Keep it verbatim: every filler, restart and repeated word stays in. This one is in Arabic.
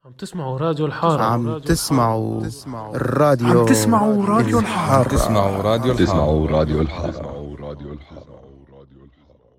عم تسمعوا راديو الحارة. عم تسمعوا الراديو عم تسمعوا راديو الحارة. الحارة. تسمعوا راديو تسمعوا راديو الحارة. الحارة.